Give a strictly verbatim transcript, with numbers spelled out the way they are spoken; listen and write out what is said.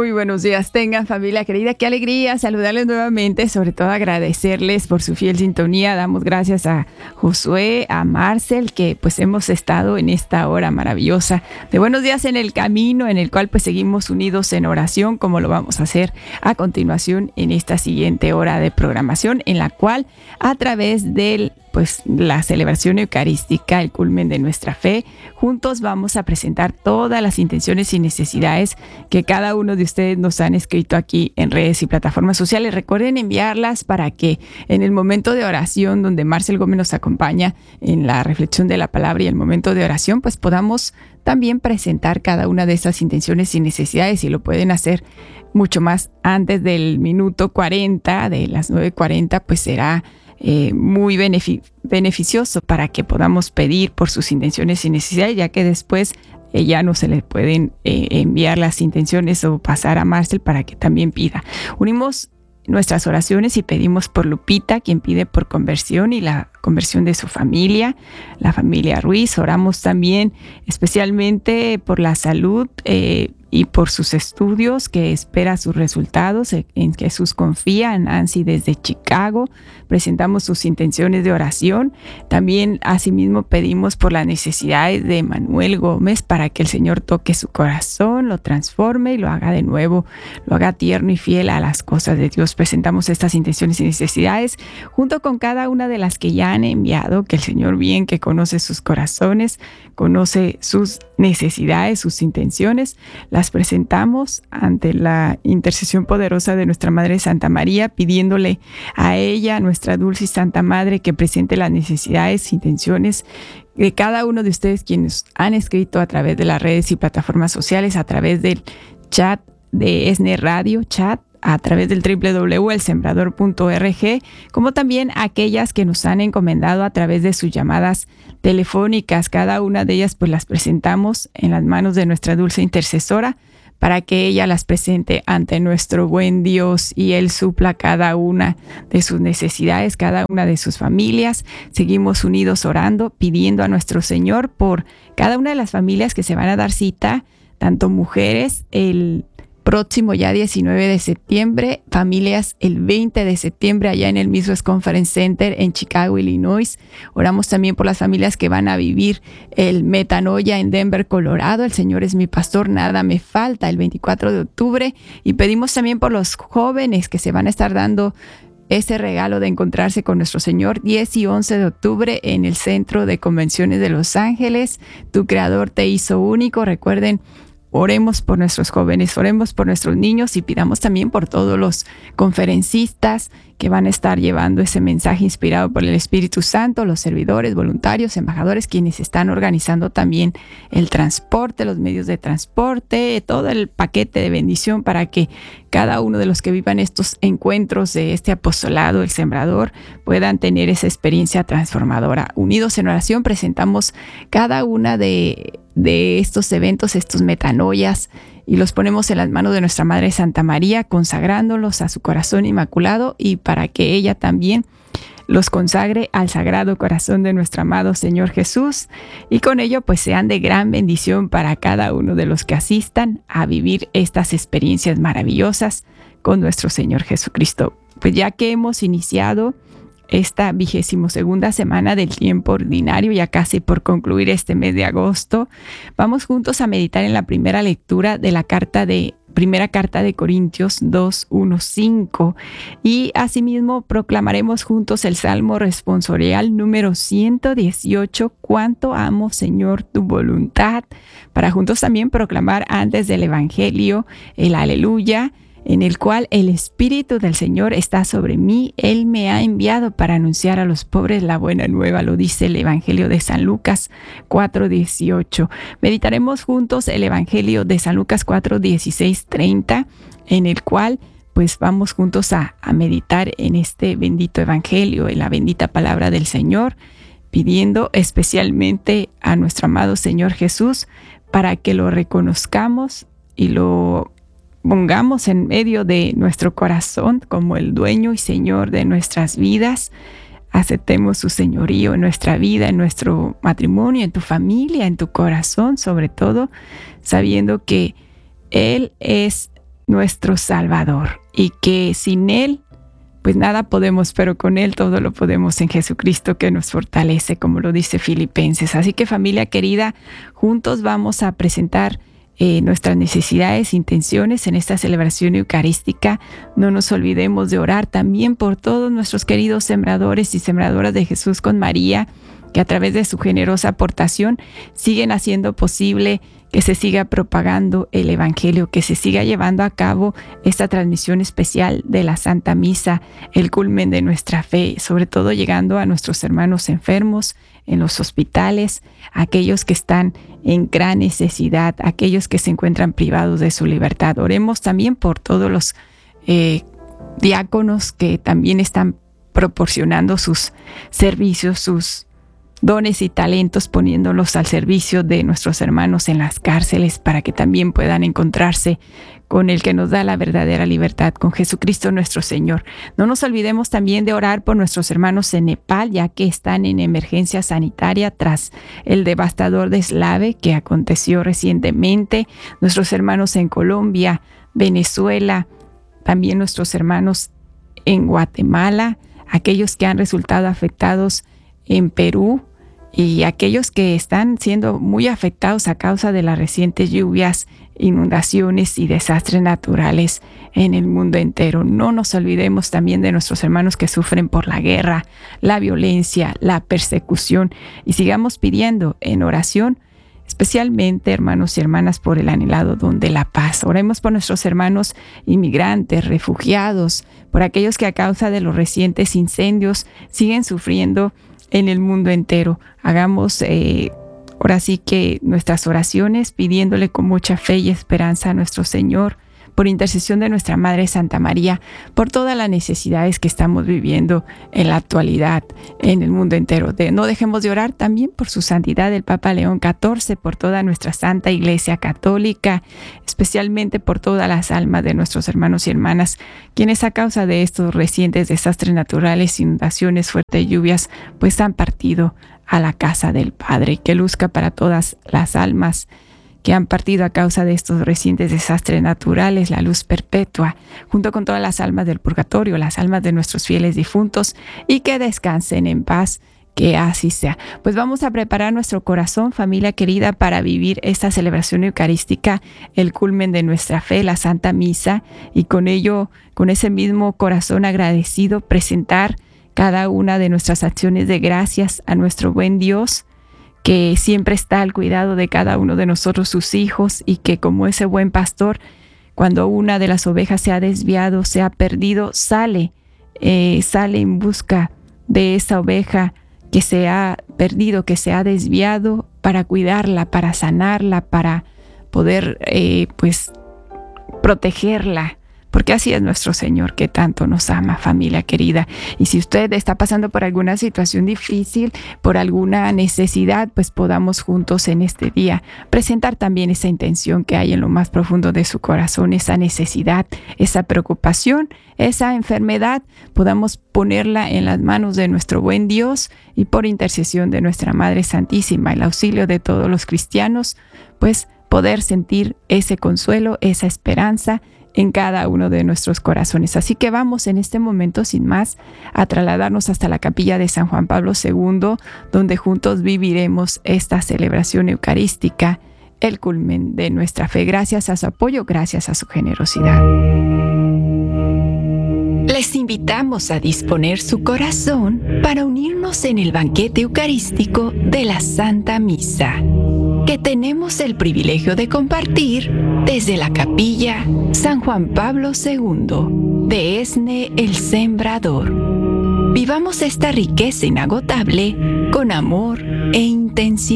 Muy buenos días, tengan familia querida, qué alegría saludarles nuevamente, sobre todo agradecerles por su fiel sintonía. Damos gracias a Josué, a Marcel, que pues hemos estado en esta hora maravillosa de Buenos Días en el Camino, en el cual pues seguimos unidos en oración, como lo vamos a hacer a continuación en esta siguiente hora de programación, en la cual a través del pues la celebración eucarística, el culmen de nuestra fe, juntos vamos a presentar todas las intenciones y necesidades que cada uno de ustedes nos han escrito aquí en redes y plataformas sociales. Recuerden enviarlas para que en el momento de oración, donde Marcel Gómez nos acompaña en la reflexión de la palabra y el momento de oración, pues podamos también presentar cada una de esas intenciones y necesidades, y lo pueden hacer mucho más antes del minuto cuarenta, de las nueve cuarenta, pues será Eh, muy benefic- beneficioso para que podamos pedir por sus intenciones y necesidades, ya que después eh, ya no se le pueden eh, enviar las intenciones o pasar a Marcel para que también pida. Unimos nuestras oraciones y pedimos por Lupita, quien pide por conversión y la conversión de su familia, la familia Ruiz. Oramos también especialmente por la salud eh, y por sus estudios, que espera sus resultados, en Jesús confía. Nancy desde Chicago, presentamos sus intenciones de oración. También asimismo pedimos por las necesidades de Manuel Gómez, para que el Señor toque su corazón, lo transforme y lo haga de nuevo, lo haga tierno y fiel a las cosas de Dios. Presentamos estas intenciones y necesidades junto con cada una de las que ya han enviado, que el Señor bien que conoce sus corazones, conoce sus necesidades, sus intenciones, las presentamos ante la intercesión poderosa de nuestra Madre Santa María, pidiéndole a ella, nuestra dulce y Santa Madre, que presente las necesidades, intenciones de cada uno de ustedes quienes han escrito a través de las redes y plataformas sociales, a través del chat de ESNE Radio, chat, a través del doble u doble u doble u punto el sembrador punto org, como también aquellas que nos han encomendado a través de sus llamadas telefónicas. Cada una de ellas pues las presentamos en las manos de nuestra dulce intercesora, para que ella las presente ante nuestro buen Dios y Él supla cada una de sus necesidades, cada una de sus familias. Seguimos unidos orando, pidiendo a nuestro Señor por cada una de las familias que se van a dar cita, tanto mujeres el próximo ya diecinueve de septiembre, familias el veinte de septiembre allá en el Midwest Conference Center en Chicago, Illinois. Oramos también por las familias que van a vivir el Metanoia en Denver, Colorado. El Señor es mi pastor, nada me falta, el veinticuatro de octubre. Y pedimos también por los jóvenes que se van a estar dando ese regalo de encontrarse con nuestro Señor, diez y once de octubre en el Centro de Convenciones de Los Ángeles. Tu Creador te hizo único. Recuerden, oremos por nuestros jóvenes, oremos por nuestros niños y pidamos también por todos los conferencistas que van a estar llevando ese mensaje inspirado por el Espíritu Santo, los servidores, voluntarios, embajadores, quienes están organizando también el transporte, los medios de transporte, todo el paquete de bendición para que cada uno de los que vivan estos encuentros de este apostolado, el Sembrador, puedan tener esa experiencia transformadora. Unidos en oración, presentamos cada una de, de estos eventos, estos metanoias, y los ponemos en las manos de nuestra Madre Santa María, consagrándolos a su corazón inmaculado, y para que ella también los consagre al Sagrado Corazón de nuestro amado Señor Jesús, y con ello pues sean de gran bendición para cada uno de los que asistan a vivir estas experiencias maravillosas con nuestro Señor Jesucristo. Pues ya que hemos iniciado esta vigésimo segunda semana del tiempo ordinario, ya casi por concluir este mes de agosto, vamos juntos a meditar en la primera lectura de la carta de primera carta de Corintios dos, uno, cinco, y asimismo proclamaremos juntos el Salmo responsorial número ciento dieciocho, cuánto amo, Señor, tu voluntad, para juntos también proclamar antes del Evangelio el Aleluya, en el cual el Espíritu del Señor está sobre mí. Él me ha enviado para anunciar a los pobres la buena nueva, lo dice el Evangelio de San Lucas cuatro dieciocho. Meditaremos juntos el Evangelio de San Lucas cuatro dieciséis treinta, en el cual pues vamos juntos a, a meditar en este bendito Evangelio, en la bendita palabra del Señor, pidiendo especialmente a nuestro amado Señor Jesús para que lo reconozcamos y lo pongamos en medio de nuestro corazón como el dueño y Señor de nuestras vidas. Aceptemos su señorío en nuestra vida, en nuestro matrimonio, en tu familia, en tu corazón, sobre todo, sabiendo que Él es nuestro Salvador y que sin Él pues nada podemos, pero con Él todo lo podemos en Jesucristo que nos fortalece, como lo dice Filipenses. Así que, familia querida, juntos vamos a presentar eh, nuestras necesidades, intenciones en esta celebración eucarística. No nos olvidemos de orar también por todos nuestros queridos sembradores y sembradoras de Jesús con María, que a través de su generosa aportación siguen haciendo posible que se siga propagando el Evangelio, que se siga llevando a cabo esta transmisión especial de la Santa Misa, el culmen de nuestra fe, sobre todo llegando a nuestros hermanos enfermos en los hospitales, aquellos que están en gran necesidad, aquellos que se encuentran privados de su libertad. Oremos también por todos los eh, diáconos que también están proporcionando sus servicios, sus dones y talentos, poniéndolos al servicio de nuestros hermanos en las cárceles para que también puedan encontrarse con el que nos da la verdadera libertad, con Jesucristo nuestro Señor. No nos olvidemos también de orar por nuestros hermanos en Nepal, ya que están en emergencia sanitaria tras el devastador deslave que aconteció recientemente. Nuestros hermanos en Colombia, Venezuela, también nuestros hermanos en Guatemala, aquellos que han resultado afectados en Perú y aquellos que están siendo muy afectados a causa de las recientes lluvias, inundaciones y desastres naturales en el mundo entero. No nos olvidemos también de nuestros hermanos que sufren por la guerra, la violencia, la persecución, y sigamos pidiendo en oración, especialmente, hermanos y hermanas, por el anhelado don de la paz. Oremos por nuestros hermanos inmigrantes, refugiados, por aquellos que a causa de los recientes incendios siguen sufriendo en el mundo entero. Hagamos eh, ahora sí que nuestras oraciones pidiéndole con mucha fe y esperanza a nuestro Señor, por intercesión de nuestra Madre Santa María, por todas las necesidades que estamos viviendo en la actualidad en el mundo entero. De, no dejemos de orar también por su santidad el Papa León catorce, por toda nuestra Santa Iglesia Católica, especialmente por todas las almas de nuestros hermanos y hermanas, quienes a causa de estos recientes desastres naturales, inundaciones, fuertes lluvias, pues han partido a la casa del Padre. Que luzca para todas las almas que han partido a causa de estos recientes desastres naturales, la luz perpetua, junto con todas las almas del purgatorio, las almas de nuestros fieles difuntos, y que descansen en paz, que así sea. Pues vamos a preparar nuestro corazón, familia querida, para vivir esta celebración eucarística, el culmen de nuestra fe, la Santa Misa, y con ello, con ese mismo corazón agradecido, presentar cada una de nuestras acciones de gracias a nuestro buen Dios, que siempre está al cuidado de cada uno de nosotros, sus hijos, y que como ese buen pastor, cuando una de las ovejas se ha desviado, se ha perdido, sale, eh, sale en busca de esa oveja que se ha perdido, que se ha desviado, para cuidarla, para sanarla, para poder eh, pues protegerla. Porque así es nuestro Señor, que tanto nos ama, familia querida. Y si usted está pasando por alguna situación difícil, por alguna necesidad, pues podamos juntos en este día presentar también esa intención que hay en lo más profundo de su corazón, esa necesidad, esa preocupación, esa enfermedad, podamos ponerla en las manos de nuestro buen Dios, y por intercesión de nuestra Madre Santísima, el auxilio de todos los cristianos, pues poder sentir ese consuelo, esa esperanza en cada uno de nuestros corazones. Así que vamos en este momento, sin más, a trasladarnos hasta la capilla de San Juan Pablo segundo, donde juntos viviremos esta celebración eucarística, el culmen de nuestra fe. Gracias a su apoyo, gracias a su generosidad. Les invitamos a disponer su corazón para unirnos en el banquete eucarístico de la Santa Misa, que tenemos el privilegio de compartir desde la capilla San Juan Pablo segundo de Esne el Sembrador. Vivamos esta riqueza inagotable con amor e intensidad.